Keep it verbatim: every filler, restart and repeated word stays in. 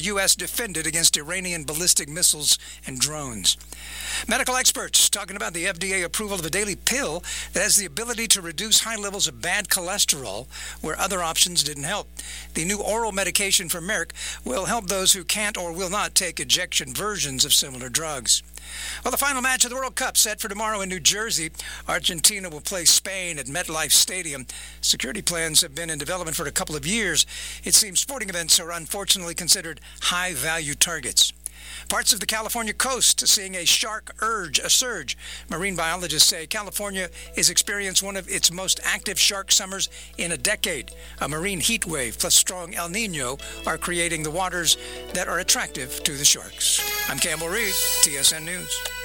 U S defended against Iranian ballistic missiles and drones. Medical experts talking about the F D A approval of a daily pill that has the ability to reduce high levels of bad cholesterol where other options didn't help. The new oral medication from Merck will help those who can't or will not take injection versions of similar drugs. Well, the final match of the World Cup set for tomorrow in New Jersey. Argentina will play Spain at MetLife Stadium. Security plans have been in development for a couple of years. It seems sporting events are unfortunately considered high-value targets. Parts of the California coast are seeing a shark urge, a surge. Marine biologists say California is experiencing one of its most active shark summers in a decade. A marine heat wave plus strong El Nino are creating the waters that are attractive to the sharks. I'm Campbell Reed, T S N News.